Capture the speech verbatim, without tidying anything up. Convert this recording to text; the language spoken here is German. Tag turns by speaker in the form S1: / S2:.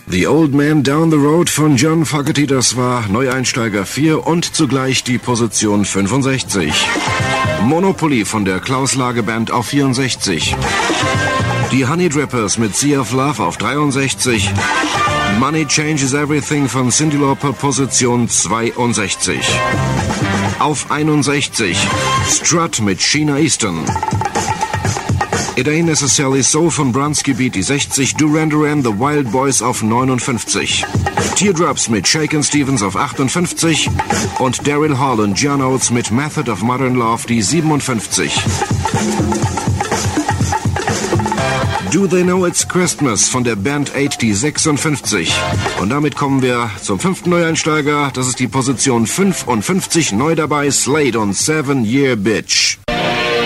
S1: The Old Man Down the Road von John Fogerty, das war Neueinsteiger vier und zugleich die Position fünfundsechzig. Monopoly von der Klaus Lage Band auf vierundsechzig. Die Honey Drippers mit Sea of Love auf dreiundsechzig. Money Changes Everything von Cyndi Lauper, Position zweiundsechzig. Auf einundsechzig. Strut mit Sheena Easton. It Ain't Necessarily So von Bronski Beat, die sechzig. Duran Duran, The Wild Boys auf neunundfünfzig. Teardrops mit Shakin' Stevens auf achtundfünfzig. Und Daryl Hall und John Oates mit Method of Modern Love, die siebenundfünfzig. Do They Know It's Christmas von der Band acht, die sechsundfünfzig. Und damit kommen wir zum fünften Neueinsteiger. Das ist die Position fünfundfünfzig. Neu dabei Slade und Seven Year Bitch.